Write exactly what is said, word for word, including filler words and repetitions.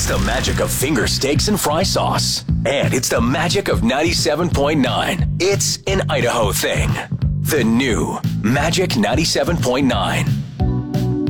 It's the magic of finger steaks and fry sauce. And it's the magic of ninety-seven point nine. It's an Idaho thing. The new Magic ninety-seven point nine.